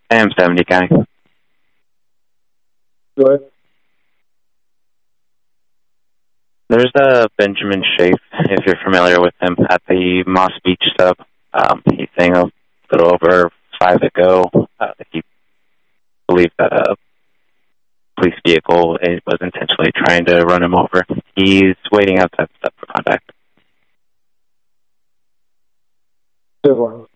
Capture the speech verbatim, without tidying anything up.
I am seventy County. Go ahead. There's a Benjamin Schaaf, if you're familiar with him, at the Moss Beach sub. Um, he's saying a little over five ago, uh, he believed that a police vehicle was intentionally trying to run him over. He's waiting outside the sub for contact. Good one.